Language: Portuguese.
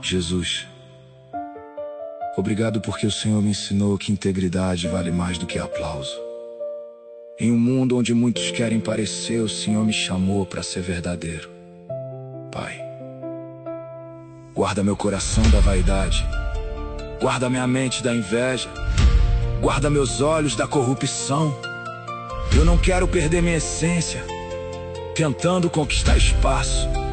Jesus, obrigado porque o Senhor me ensinou que integridade vale mais do que aplauso. Em um mundo onde muitos querem parecer, o Senhor me chamou para ser verdadeiro. Pai, guarda meu coração da vaidade, guarda minha mente da inveja, guarda meus olhos da corrupção. Eu não quero perder minha essência, tentando conquistar espaço.